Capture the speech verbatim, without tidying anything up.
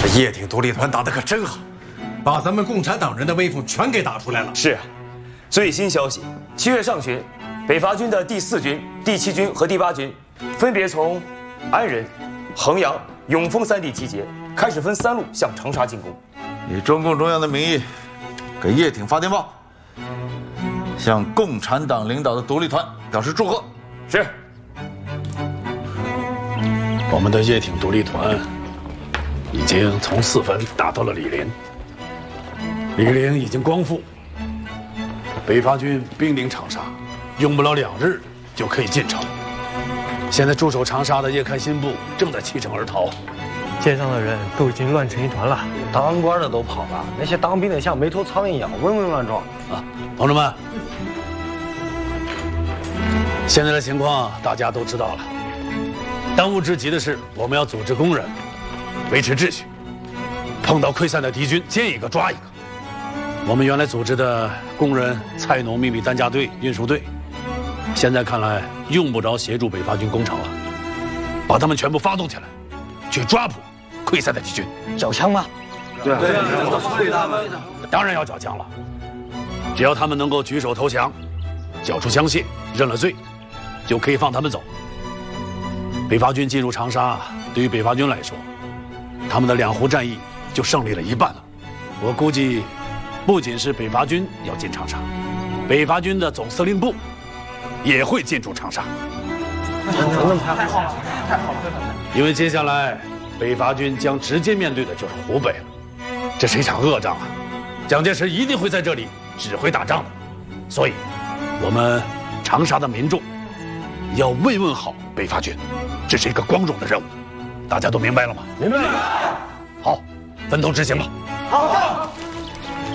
这叶挺独立团打得可真好，把咱们共产党人的威风全给打出来了。 是，最新消息，七月上旬，北伐军的第四军、第七军和第八军，分别从安仁、衡阳、永丰三地集结，开始分三路向长沙进攻。 以中共中央的名义，给叶挺发电报，向共产党领导的独立团表示祝贺。 是。 我们的叶挺独立团已经从四分打到了醴陵，醴陵已经光复，北伐军兵临长沙，用不了两日就可以进城。现在驻守长沙的叶开新部正在弃城而逃， 街上的人都已经乱成一团了， 当官的都跑了，那些当兵的像没头苍蝇一样嗡嗡乱撞啊！同志们，现在的情况大家都知道了。当务之急的是，我们要组织工人，维持秩序。碰到溃散的敌军，见一个抓一个。我们原来组织的工人菜农秘密担架队、运输队，现在看来用不着协助北伐军攻城了，把他们全部发动起来，去抓捕溃散的敌军。 缴枪吗？ 对对对，他们当然要缴枪了。只要他们能够举手投降，缴出枪械，认了罪，就可以放他们走。北伐军进入长沙，对于北伐军来说，他们的两湖战役就胜利了一半了。我估计，不仅是北伐军要进长沙，北伐军的总司令部也会进驻长沙。 那太好了，太好了！ 因为接下来北伐军将直接面对的就是湖北了，这是一场恶仗啊！蒋介石一定会在这里指挥打仗的，所以，我们长沙的民众要慰问好北伐军。这是一个光荣的任务，大家都明白了吗？ 明白。 好，分头执行吧。 好。